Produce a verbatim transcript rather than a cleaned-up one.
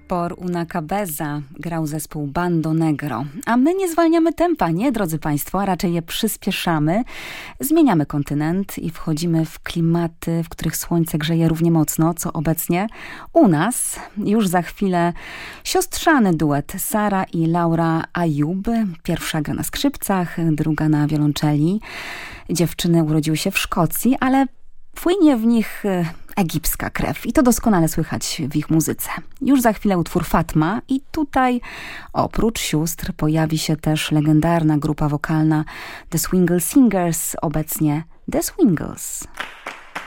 Por una cabeza grał zespół Bando Negro. A my nie zwalniamy tempa, nie, drodzy Państwo, a raczej je przyspieszamy. Zmieniamy kontynent i wchodzimy w klimaty, w których słońce grzeje równie mocno, co obecnie u nas. Już za chwilę siostrzany duet Sara i Laura Ayub. Pierwsza gra na skrzypcach, druga na wiolonczeli. Dziewczyny urodziły się w Szkocji, ale płynie w nich egipska krew i to doskonale słychać w ich muzyce. Już za chwilę utwór Fatma i tutaj oprócz sióstr pojawi się też legendarna grupa wokalna The Swingle Singers, obecnie The Swingles.